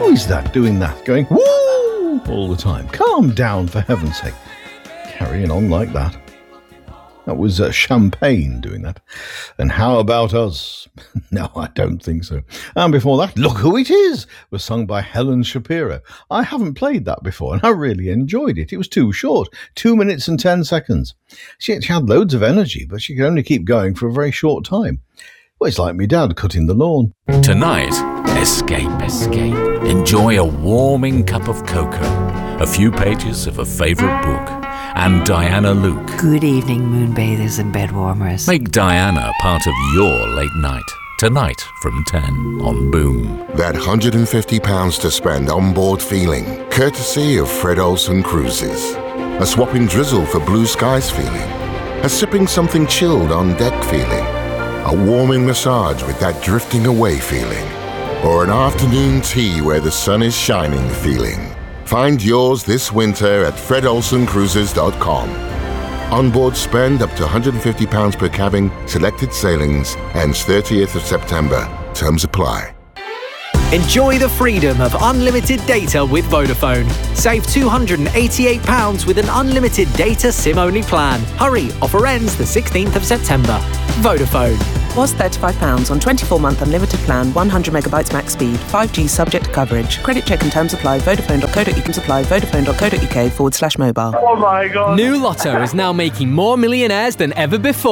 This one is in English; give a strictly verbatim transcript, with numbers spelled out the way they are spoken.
is that doing that? Going, woo, all the time. Calm down, for heaven's sake. Carrying on like that. That was uh, Champagne doing that. And How About Us? No, I don't think so. And before that, Look Who It Is was sung by Helen Shapiro. I haven't played that before, and I really enjoyed it. It was too short, two minutes and ten seconds. She, she had loads of energy, but she could only keep going for a very short time. Well, it's like me dad cutting the lawn. Tonight, escape, escape. Enjoy a warming cup of cocoa, a few pages of a favourite book, and Diana Luke. Good evening, moonbathers and bedwarmers. Make Diana part of your late night. Tonight from ten on Boom. That one hundred fifty pounds to spend on board feeling, courtesy of Fred Olsen Cruises. A swapping drizzle for blue skies feeling. A sipping something chilled on deck feeling. A warming massage with that drifting away feeling. Or an afternoon tea where the sun is shining feeling. Find yours this winter at fred olsen cruises dot com. Onboard spend up to one hundred fifty pounds per cabin, selected sailings, ends thirtieth of September. Terms apply. Enjoy the freedom of unlimited data with Vodafone. Save two hundred eighty-eight pounds with an unlimited data SIM-only plan. Hurry, offer ends the sixteenth of September. Vodafone. Was thirty-five pounds on twenty-four month unlimited plan, one hundred megabytes max speed, five G subject to coverage. Credit check and terms apply. Vodafone dot co dot uk supply. Vodafone dot co dot uk forward slash mobile. Oh my God. New Lotto is now making more millionaires than ever before.